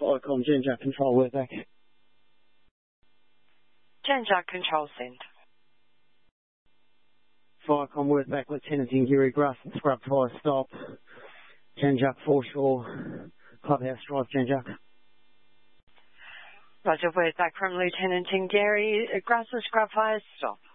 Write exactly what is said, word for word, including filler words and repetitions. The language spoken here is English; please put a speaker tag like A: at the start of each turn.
A: Firecom, Genjack Control, we're back.
B: Genjack Control, send.
A: Firecom, we're back. Lieutenant Ingiri, Grass and Scrub Fire, stop. Genjack, Foreshore, Clubhouse Drive, Genjack.
B: Roger, we're back from Lieutenant Ingiri, Grass and Scrub Fire, stop.